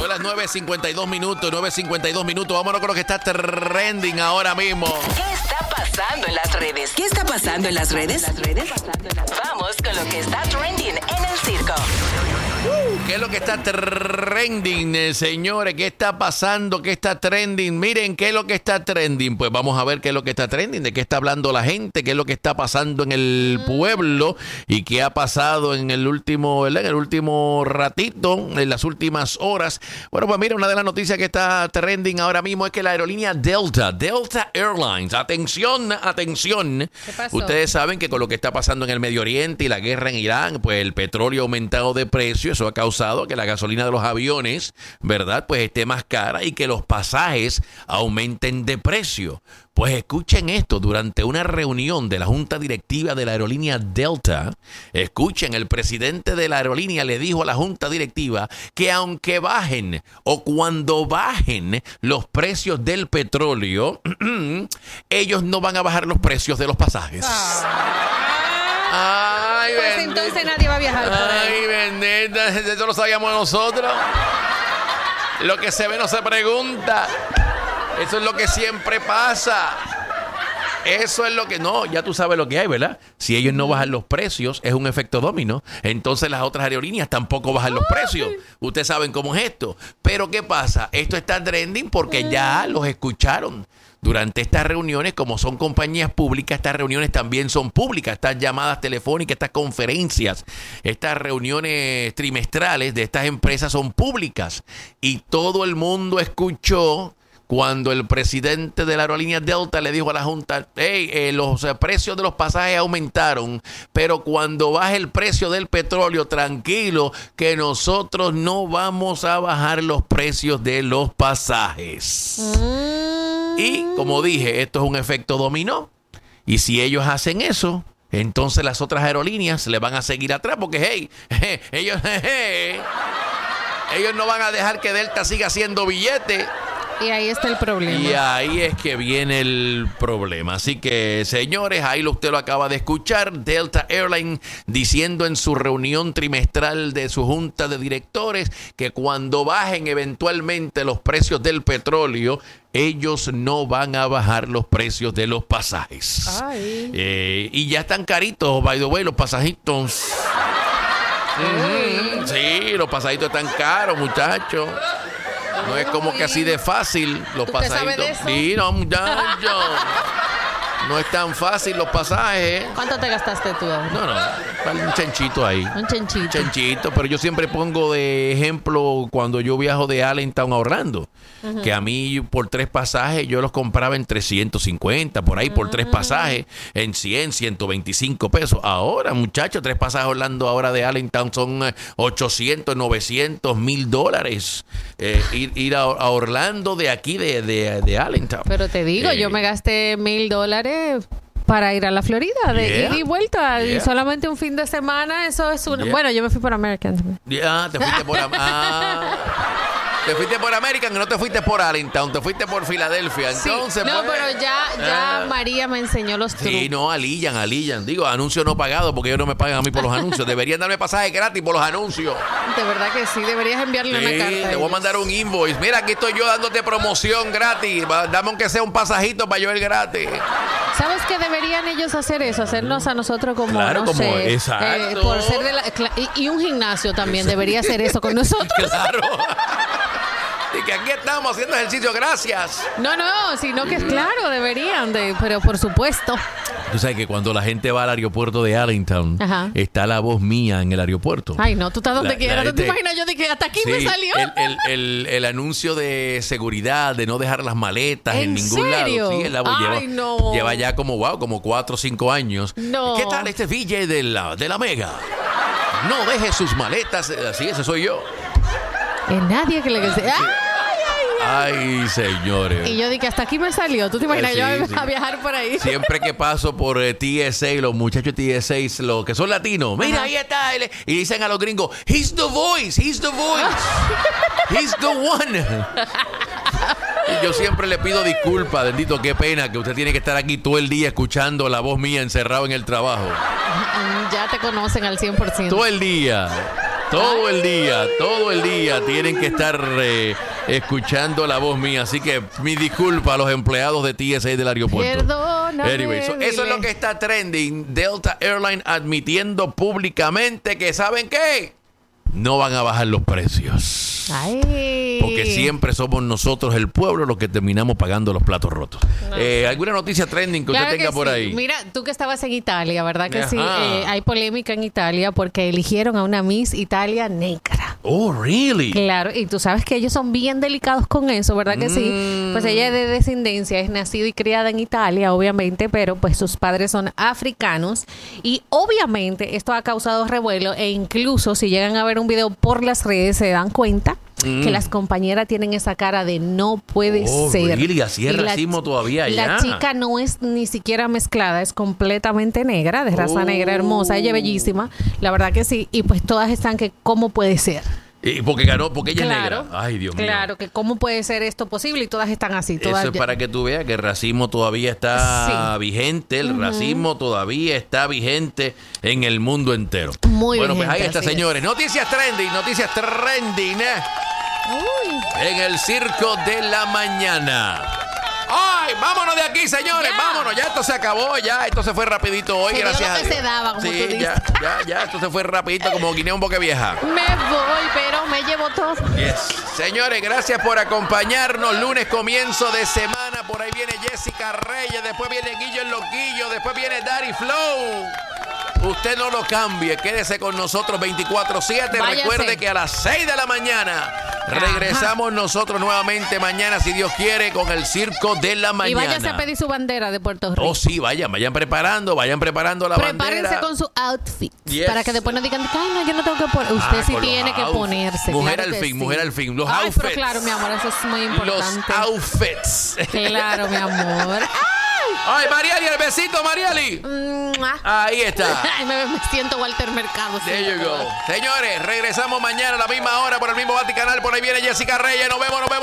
Son las 9:52 minutos. Vámonos con lo que está trending ahora mismo. ¿Qué está pasando en las redes? ¿Qué está pasando en las redes? Vamos con lo que está trending en el circo. ¿Qué es lo que está trending, señores? ¿Qué está pasando? ¿Qué está trending? Miren, ¿qué es lo que está trending? Pues vamos a ver qué es lo que está trending, de qué está hablando la gente, qué es lo que está pasando en el pueblo y qué ha pasado en el último, ¿verdad? En el último ratito, en las últimas horas. Bueno, pues mira, una de las noticias que está trending ahora mismo es que la aerolínea Delta Airlines, atención. ¿Qué pasó? Ustedes saben que con lo que está pasando en el Medio Oriente y la guerra en Irán, pues el petróleo ha aumentado de precio. Eso ha causado que la gasolina de los aviones, ¿verdad?, pues esté más cara y que los pasajes aumenten de precio. Pues escuchen esto, durante una reunión de la junta directiva de la aerolínea Delta, escuchen, el presidente de la aerolínea le dijo a la junta directiva que aunque bajen o cuando bajen los precios del petróleo, ellos no van a bajar los precios de los pasajes. Ay, Pues bendito. entonces nadie va a viajar por ahí. Ay, bendita, eso lo sabíamos nosotros. Lo que se ve no se pregunta. Eso es lo que siempre pasa. Eso es lo que... No, ya tú sabes lo que hay, ¿verdad? Si ellos no bajan los precios, es un efecto dominó. Entonces las otras aerolíneas tampoco bajan los precios. Ustedes saben cómo es esto. Pero ¿qué pasa? Esto está trending porque ya los escucharon. Durante estas reuniones, como son compañías públicas, estas reuniones también son públicas. Estas llamadas telefónicas, estas conferencias, estas reuniones trimestrales de estas empresas son públicas. Y todo el mundo escuchó cuando el presidente de la aerolínea Delta le dijo a la junta, los precios de los pasajes aumentaron, pero cuando baje el precio del petróleo, tranquilo, que nosotros no vamos a bajar los precios de los pasajes. Y, como dije, esto es un efecto dominó. Y si ellos hacen eso, entonces las otras aerolíneas le van a seguir atrás porque, ellos no van a dejar que Delta siga haciendo billete. Y ahí está el problema. Y ahí es que viene el problema. Así que, señores, ahí usted lo acaba de escuchar. Delta Airlines diciendo en su reunión trimestral de su junta de directores que cuando bajen eventualmente los precios del petróleo, ellos no van a bajar los precios de los pasajes. Y ya están caritos, by the way, los pasajitos. Sí, los pasajitos están caros, muchachos. No es como que así de fácil los ¿Tú qué sabes pasajitos. de eso? Sí, no, muchacho. No es tan fácil los pasajes. ¿Cuánto te gastaste tú? No, un chanchito ahí. Un chanchito. Chanchito, pero yo siempre pongo de ejemplo cuando yo viajo de Allentown a Orlando, que a mí por 3 pasajes yo los compraba en 350, por ahí por 3 pasajes, en 100, 125 pesos. Ahora, muchachos, 3 pasajes a Orlando ahora de Allentown son 800, 900, $1,000. Ir a Orlando de aquí, de Allentown. Pero te digo, yo me gasté $1,000 para ir a la Florida, de ida y vuelta, y solamente un fin de semana. Eso es bueno, yo me fui por American también. Te fuiste por te fuiste por American y no te fuiste por Allentown, te fuiste por Filadelfia. Entonces, no, pero ya María me enseñó los trucos. Sí, no, alillan. Digo, anuncios no pagados porque ellos no me pagan a mí por los anuncios. Deberían darme pasajes gratis por los anuncios. De verdad que sí, deberías enviarle una carta. Te voy a mandar un invoice. Mira, aquí estoy yo dándote promoción gratis. Dame aunque sea un pasajito para yo ir gratis. ¿Sabes qué deberían ellos hacer eso? Hacernos a nosotros como, claro, no como, sé, exacto. Por ser y un gimnasio también debería hacer eso con nosotros. Claro. Y que aquí estamos haciendo ejercicio, gracias. No, sino que claro, deberían pero por supuesto. Tú sabes que cuando la gente va al aeropuerto de Allentown, está la voz mía en el aeropuerto. Ay, no, tú estás donde quieras. ¿Tú te imaginas? Yo dije, hasta aquí me salió. El anuncio de seguridad, de no dejar las maletas en ningún serio? lado. Sí, la voz lleva ya como 4 o 5 años. No. ¿Qué tal este VJ de la Mega? No deje sus maletas. Así, ese soy yo. Nadie que le dice, Ay, señores. Y yo dije, hasta aquí me salió. ¿Tú te imaginas yo a viajar por ahí? Siempre que paso por TSA, los muchachos de TSA, los que son latinos, mira, ahí está él. Y dicen a los gringos, he's the voice. He's the one. Y yo siempre le pido disculpas, bendito, qué pena que usted tiene que estar aquí todo el día escuchando la voz mía encerrado en el trabajo. Ya te conocen al 100%. Todo el día. Todo el día tienen que estar escuchando la voz mía. Así que mi disculpa a los empleados de TSA del aeropuerto. Perdóname. Anyway, eso es lo que está trending. Delta Airlines admitiendo públicamente que, ¿saben qué? No van a bajar los precios. Ay. Porque siempre somos nosotros, el pueblo, los que terminamos pagando los platos rotos. No. ¿Alguna noticia trending que usted tenga por ahí? Mira, tú que estabas en Italia, ¿verdad que Ajá. sí? Hay polémica en Italia porque eligieron a una Miss Italia negra. Oh, really? Claro, y tú sabes que ellos son bien delicados con eso, ¿verdad que sí? Pues ella es de descendencia, es nacida y criada en Italia, obviamente, pero pues sus padres son africanos y obviamente esto ha causado revuelo e incluso si llegan a ver un video por las redes se dan cuenta que las compañeras tienen esa cara de no puede ser. Really? Así es Y racismo todavía allá. La chica no es ni siquiera mezclada, es completamente negra, de raza negra, hermosa, ella es bellísima, la verdad que sí, y pues todas están que ¿cómo puede ser? Y porque ganó, porque ella es negra. Ay, Dios mío. Claro, que cómo puede ser esto posible y todas están así. Todas Eso es para que tú veas que el racismo todavía está vigente. El racismo todavía está vigente en el mundo entero. Muy bueno, vigente, pues ahí está, así señores. Noticias trending. Uy. En el circo de la mañana. ¡Ay! Vámonos de aquí, señores. Ya. Vámonos. Ya esto se acabó. Ya esto se fue rapidito hoy. Se dio Gracias lo a que Dios. se daba, como sí, tú dices. ya. Esto se fue rapidito como guinea un boque vieja. Me voy, pero me llevo todo. Yes. Señores, gracias por acompañarnos. Lunes, comienzo de semana. Por ahí viene Jessica Reyes. Después viene Guillo el Loquillo. Después viene Daddy Flow. Usted no lo cambie. Quédese con nosotros 24/7. Váyase. Recuerde que a las 6 de la mañana regresamos nosotros nuevamente mañana, si Dios quiere, con el circo de la mañana. Y váyase a pedir su bandera de Puerto Rico. Oh, sí, vayan preparando la Prepárense bandera. con su outfit. Yes. Para que después no digan, ay, no, yo no tengo que poner. Usted sí con los tiene que outfits. ponerse. Mujer claro al que fin, sí. mujer al fin. Los Ay, outfits. pero claro, mi amor, eso es muy Los importante. outfits. Claro, mi amor. Ay, Marieli, el besito, Marieli. ¡Mua! Ahí está. Ay, me siento Walter Mercado. sí, There you mi go. amor. Señores, regresamos mañana a la misma hora por el mismo Vaticanal. Por ahí viene Jessica Reyes. Nos vemos.